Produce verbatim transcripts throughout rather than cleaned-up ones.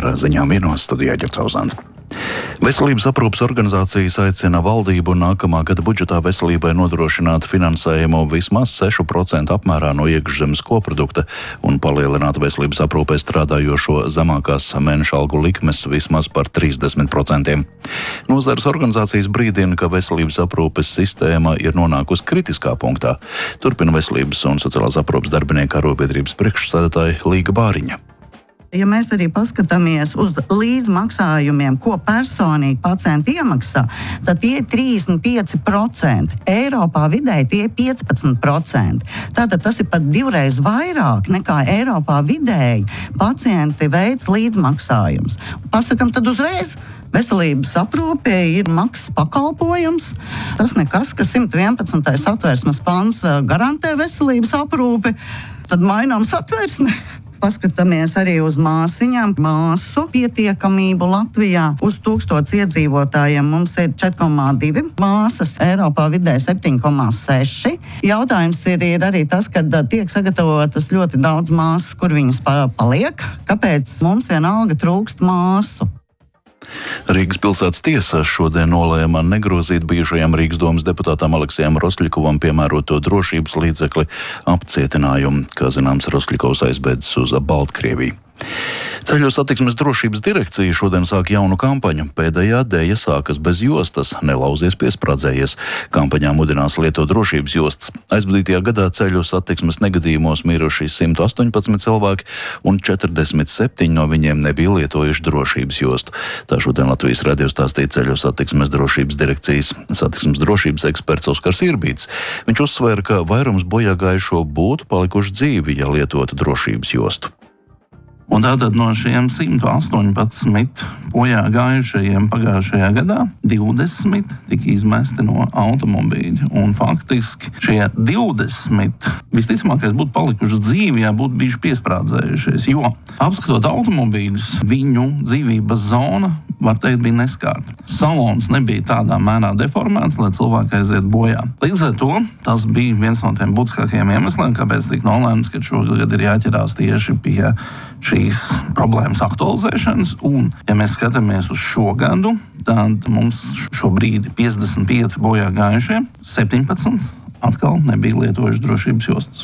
Ar ziņām vienos studijā Ģercauzāns. Veselības aprūpes organizācijas aicina valdību nākamā gada budžetā veselībai nodrošināt finansējumu vismaz sešu procentu apmērā no iekšzemes koprodukta un palielināt veselības aprūpē strādājošo zemākās mēneša algu likmes vismaz par trīsdesmit procentiem. Nozares organizācijas brīdina, ka veselības aprūpes sistēma ir nonākusi kritiskā punktā. Turpina veselības un sociālās aprūpes darbinieku arobiedrības priekšsēdētāja Līga Bāriņa. Ja mēs arī paskatāmies uz līdzmaksājumiem, ko personīgi pacienti iemaksā, tad tie ir trīsdesmit pieci procenti. Eiropā vidēji tie ir piecpadsmit procenti. Tātad tas ir pat divreiz vairāk nekā Eiropā vidēji pacienti veic līdzmaksājums. Pasakam tad uzreiz. Veselības aprūpē ir maksas pakalpojums. Tas nekas, ka simt vienpadsmitais Satversmes pants garantē veselības aprūpi, tad mainām satversmi. Paskatāmies arī uz māsiņām, māsu pietiekamību Latvijā. Uz tūkstots iedzīvotājiem mums ir četri komā divi māsas, Eiropā vidēji septiņi komā seši. Jautājums ir, ir arī tas, ka tiek sagatavotas ļoti daudz māsas, kur viņas paliek. Kāpēc mums vienalga trūkst māsu? Rīgas pilsētas tiesa šodien nolēma negrozīt bijušajam Rīgas domas deputātam Aleksejam Rosļikovam piemēroto drošības līdzekli apcietinājumu. Kā zināms, Rosļikovs aizbēdzis uz Baltkrieviju. Ceļu satiksmes drošības direkcija šodien sāk jaunu kampaņu. Pēdējā dēja sākas bez jostas, nelauzies piesprādzējies. Kampaņā mudinās lietot drošības jostas. Aizvadītajā gadā ceļu satiksmes negadījumos miruši simt astoņpadsmit cilvēki un četrdesmit septiņi no viņiem nebija lietojuši drošības jostu. Tā šodien Latvijas radio stāstīja ceļu satiksmes drošības direkcijas satiksmes drošības eksperts Oskars Irbīts. Viņš uzsvēra, ka vairums bojāgājušo būtu palikuši dzīvi, ja lietotu drošības jostu. Un tātad no šiem simt astoņpadsmit bojā gājušajiem pagājušajā gadā divdesmit tika izmesti no automobīļa. Un faktiski šie divdesmit visticamākais būtu palikuši dzīvi, ja būtu bijuši piesprādzējušies. Jo apskatot automobīļus, viņu dzīvības zona, var teikt, bija neskārta. Salons nebija tādā mērā deformēts, lai cilvēki aiziet bojā. Līdz ar to tas bija viens no tiem būtiskākajiem iemesliem, kāpēc tika nolēmts, ka šogad ir jāķerās tieši pie šīs problēmas aktualizēšanas. Un, ja mēs skatāmies uz šo gadu, tad mums šobrīd piecdesmit pieci bojā gājušie, septiņpadsmit atkal nebija lietojuši drošības jostas.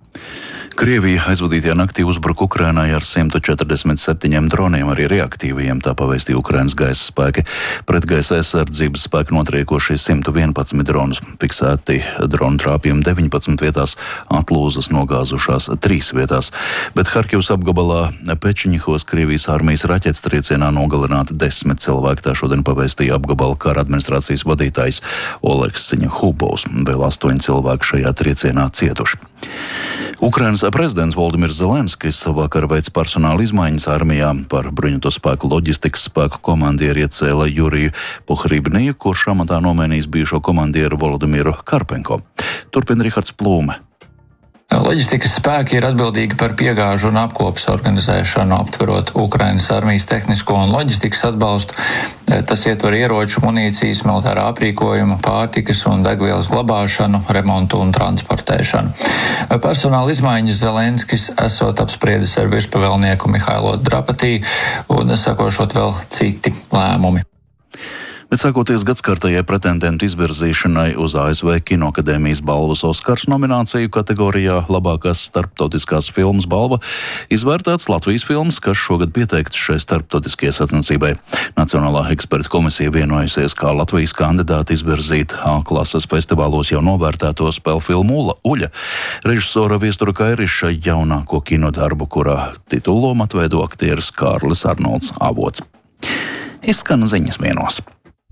Krievija aizvadītajā naktī uzbruka Ukrainai ar simt četrdesmit septiņiem droniem, arī reaktīviem, tā pavēstīja Ukrainas gaisa spēki. Pretgaisa aizsardzības spēki notriekoši simt vienpadsmit dronus. Fiksēti dronu trāpījumi deviņpadsmit vietās, atlūzas nogāzušās trīs vietās. Bet Harkivas apgabalā Pečņihos Krievijas armijas raķetes triecienā nogalināti desmit cilvēki. Tā šodien pavēstīja apgabala kara administrācijas vadītājs Oleks Hubovs. Vēl astoņi cilvēki šajā triecienā cietuši. Ukrainas prezidents Voldimirs Zelenskis vakar veic personāla izmaiņas armijā. Par bruņoto spēku loģistikas spēku komandieri iecēla Juriju Pohribniju, kurš amatā nomainījis bijušo komandieru Volodimiru Karpenko. Turpina Rihards Plūme. Loģistikas spēki ir atbildīgi par piegāžu un apkopas organizēšanu, aptverot Ukrainas armijas tehnisko un loģistikas atbalstu. Tas ietver ieroču, munīcijas, militārā aprīkojuma, pārtikas un degvielas glabāšanu, remontu un transportēšanu. Personāla izmaiņas Zelenskis esot apspriedis ar virspavēlnieku Mihailo Drapatī un sakošot vēl citi lēmumi. Bet sākoties gadskārtajai pretendentu izvirzīšanai uz A S V Kinoakadēmijas balvas Oskars nomināciju kategorijā labākās starptautiskās filmas balva izvērtēts Latvijas filmas, kas šogad pieteikts šai starptautiskajai sacensībai. Nacionālā ekspertu komisija vienojusies, kā Latvijas kandidāti izvirzīt A klases festivālos jau novērtēto spēļu filmu Uļa. Režisora Viestura Kairiša jaunāko kinodarbu, kurā titulomu atveido aktieris Kārlis Arnolds Avots. Izskan ziņas vienos.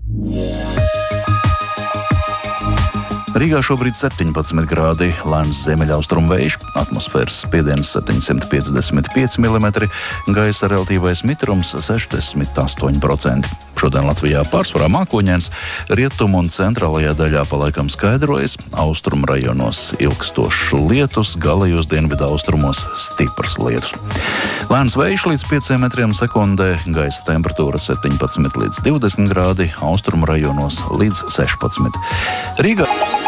Rīgā šobrīd septiņpadsmit grādi, lēns ziemeļaustrumu vējš, atmosfēras spiediens septiņsimt piecdesmit pieci milimetri, gaisa relatīvais mitrums sešdesmit astoņi procenti. Šodien Latvijā pārsvarā mākoņains, rietumu un centrālajā daļā palaikam skaidrojas, austrumu rajonos ilgstošs lietus, galējos dienvidu austrumos stiprs lietus. Lēns vējš līdz pieciem metriem sekundē, gaisa temperatūra septiņpadsmit līdz divdesmit grādi, austrumu rajonos līdz sešpadsmit. Rīgā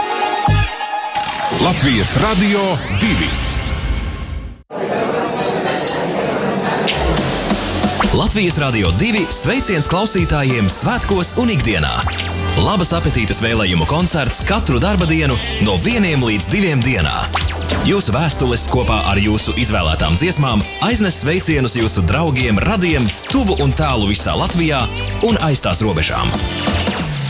Latvijas Radio divi. Latvijas Radio divi sveiciens klausītājiem svētkos un ikdienā. Labas apetītes vēlējumu koncerts katru darba dienu no vieniem līdz diviem dienā. Jūsu vēstules kopā ar jūsu izvēlētām dziesmām aiznes sveicienus jūsu draugiem, radiem, tuvu un tālu visā Latvijā un aiz tās robežām.